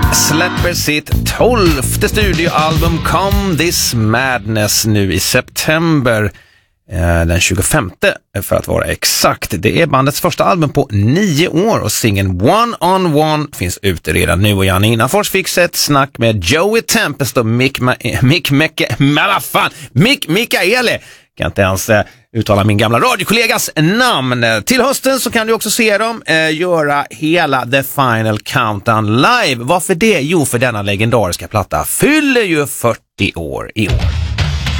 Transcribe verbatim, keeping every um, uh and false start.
släpper sitt tolfte studioalbum Come This Madness nu i september, eh, den tjugofemte för att vara exakt. Det är bandets första album på nio år och singeln One on One finns ute redan nu, och Janne Innanfors fick ett snack med Joey Tempest och Mick Ma- Mick Mecke, men vad fan, Mick Mikaeli. Kan inte ens eh, uttala min gamla radiokollegas namn. Till hösten så kan du också se dem eh, göra hela The Final Countdown live. Varför det? Jo, för denna legendariska platta fyller ju fyrtio år i år.